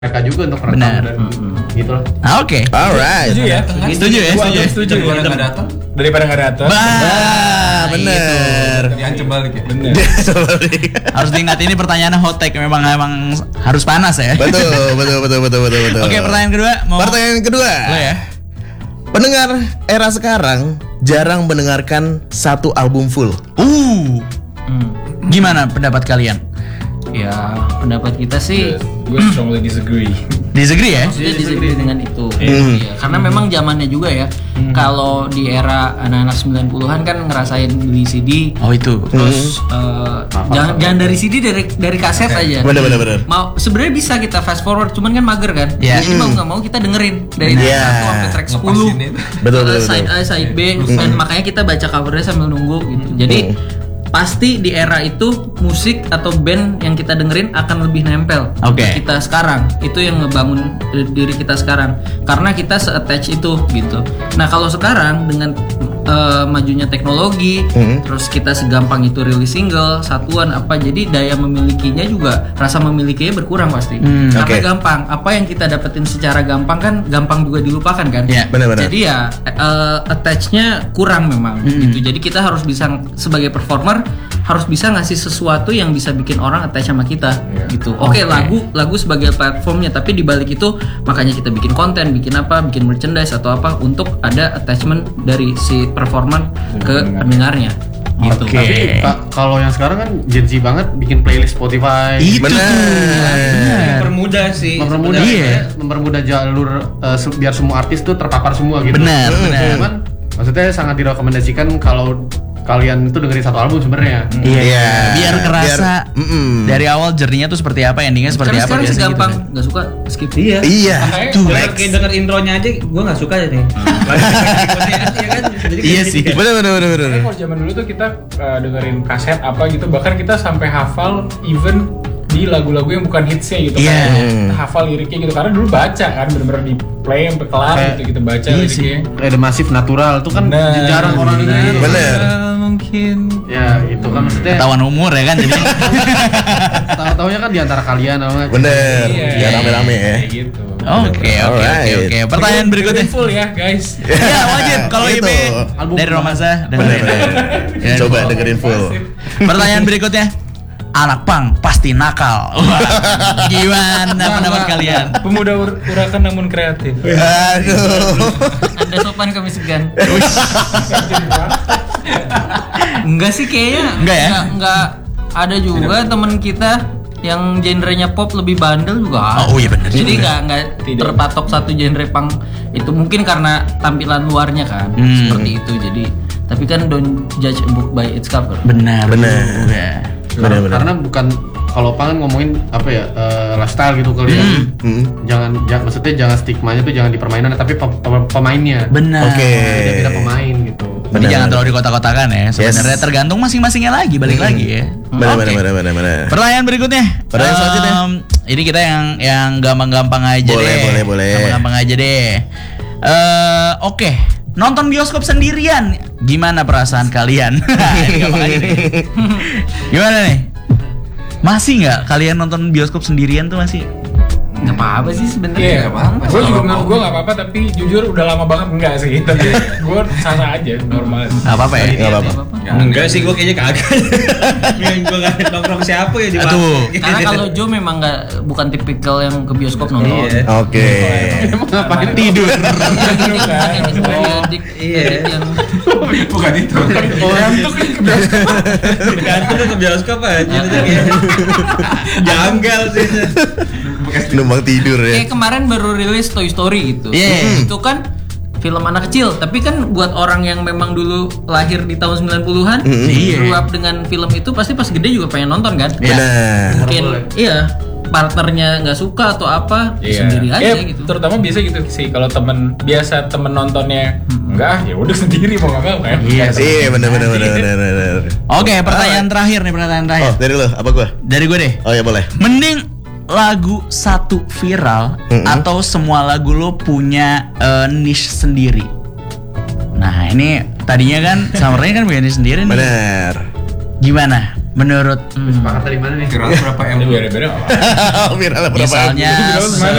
mereka juga untuk rekam dan gitu lah. Oke. Alright. Setuju ya? Setuju. Daripada nggak datang. Daripada nggak datang. Bener. Diancam balik ya. Bener. Harus diingat ini pertanyaannya hot take, memang harus panas ya. Betul. Oke, pertanyaan kedua. Pertanyaan kedua. Lo ya. Pendengar era sekarang jarang mendengarkan satu album full. Gimana pendapat kalian? Ya, pendapat kita sih Gue strongly disagree. Disagree ya? maksudnya disagree dengan itu. Iya, karena memang zamannya juga ya. Kalau di era anak-anak 90-an kan ngerasain beli CD. Oh itu. Terus jangan dari CD, dari kaset aja. Bener. Mau sebenarnya bisa kita fast forward, cuman kan mager kan. Iya. Jadi mau nggak mau kita dengerin dari track 1 sampai track 10. Betul. Side A, side B, dan makanya kita baca covernya sambil nunggu gitu. Jadi pasti di era itu musik atau band yang kita dengerin akan lebih nempel Oke. ke kita sekarang. Itu yang ngebangun diri kita sekarang karena kita se-attach itu gitu. Nah kalau sekarang dengan majunya teknologi, terus kita segampang itu rilis single satuan apa, jadi daya memilikinya juga, rasa memilikinya berkurang pasti. Karena Oke. gampang, apa yang kita dapetin secara gampang kan gampang juga dilupakan kan. Iya, benar-benar. Jadi ya attach-nya kurang memang gitu. Jadi kita harus bisa sebagai performer harus bisa ngasih sesuatu yang bisa bikin orang attach sama kita gitu. Oke, lagu sebagai platformnya, tapi di balik itu makanya kita bikin konten, bikin merchandise atau apa untuk ada attachment dari si performer ke pendengarnya gitu. Tapi kalau yang sekarang kan Gen Z banget bikin playlist Spotify. Bener. Mempermudah sih. Mempermudah jalur biar semua artis tuh terpapar semua gitu. Benar. Cuman maksudnya sangat direkomendasikan kalau kalian itu dengerin satu album sebenarnya. Iya. Biar kerasa dari awal journey-nya tuh seperti apa, endingnya seperti Karena apa, sekarang biasa segampang gitu. nggak suka skip. Iya. Kayak denger intronya aja gue nggak suka nih. Iya sih. Bener. Karena kalau zaman dulu tuh kita dengerin kaset apa gitu, bahkan kita sampai hafal even di lagu-lagu yang bukan hitsnya gitu kan. Kita hafal liriknya gitu karena dulu baca kan, bener-bener di play sampai kelar gitu kita baca liriknya. Kayak The Massive Natural tuh kan jarang orang denger. Bener. Mungkin. Ya itu kan maksudnya Ketahuan umur ya kan jadi. tahu-taunya kan di antara kalian sama. Bener. Ya rame-rame ya. Kayak gitu. Oke. Pertanyaan berikutnya. Full ya guys. Ya wajib kalau Itu. IP dari Romansa. Bener. Coba dengerin full. Pertanyaan berikutnya. Anak pang pasti nakal. Wah, gimana pendapat kalian? Pemuda urakan namun kreatif. Aduh. Anda sopan kami segan. Enggak sih kayaknya. Enggak ya? Enggak ada juga teman kita yang genrenya pop lebih bandel juga. Oh iya benar. Jadi nggak terpatok satu genre punk itu, mungkin karena tampilan luarnya kan seperti itu. Jadi tapi kan don't judge a book by its cover. Benar. Bener. Karena bukan kalau pangan ngomongin apa ya lifestyle gitu kali ya. Maksudnya jangan stigmanya tuh jangan di permainan tapi pemainnya. Benar. Oke. Beda pemain gitu. Jadi jangan terlalu dikotak-kotakan ya. Sebenarnya tergantung masing-masingnya lagi, balik lagi ya. Bener. Pertanyaan berikutnya. Pertanyaan selanjutnya. Ini kita yang gampang-gampang aja deh. Boleh. Gampang-gampang aja deh. Oke. Nonton bioskop sendirian, gimana perasaan kalian? Ini gampang aja nih. Gimana nih? Masih nggak kalian nonton bioskop sendirian tuh masih? Nggak apa-apa sih sebenarnya. Iya, Nggak apa-apa. gue juga menurut gue nggak apa-apa, tapi jujur udah lama banget enggak sih. Tapi gue sah aja, normal. Nggak apa-apa ya? Nggak apa-apa. Enggak sih, gue kayaknya kagak. Gue gak nongkrong siapa ya di Aduh. Karena kalau Joe memang bukan tipikal yang ke bioskop nonton. Iya. Oke. Emang ngapain Tidur. Iya. Yang Bukan itu. ngantuk nih ke bioskop. Gantung ke bioskop aja. Janggal sih. Numpang tidur ya. kayak kemarin baru rilis Toy Story gitu. Iya. Itu kan film anak kecil, tapi kan buat orang yang memang dulu lahir di tahun 90-an, grew up dengan film itu pasti pas gede juga pengen nonton kan? Bener. Mungkin iya, partnernya nggak suka atau apa, sendiri aja gitu. Terutama biasa gitu sih, kalau temen nontonnya enggak, ya udah sendiri mau nggak mau kan. Iya bener. Oke, pertanyaan terakhir nih, pertanyaan terakhir. Oh dari lo, apa gue? Dari gue deh. Oh ya boleh. Mending lagu satu viral atau semua lagu lo punya niche sendiri. Nah ini tadinya kan Summernya kan punya niche sendiri nih. Bener. Gimana? menurut Sepakat dari mana nih? Viral berapa M? Ini beda-beda apa? Viral berapa? misalnya Viral gimana